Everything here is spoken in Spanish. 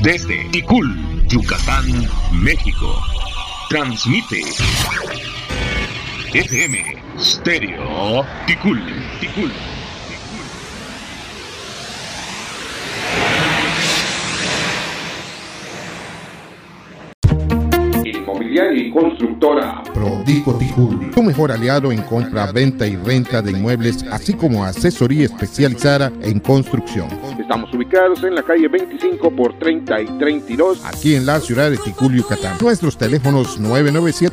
Desde Ticul, Yucatán, México. Transmite FM Stereo Ticul. Inmobiliaria y constructora Prodico Ticul, tu mejor aliado en compra, venta y renta de inmuebles, así como asesoría especializada en construcción. Estamos ubicados en la calle 25 por 30 y 32, aquí en la ciudad de Ticul, Yucatán. Nuestros teléfonos 997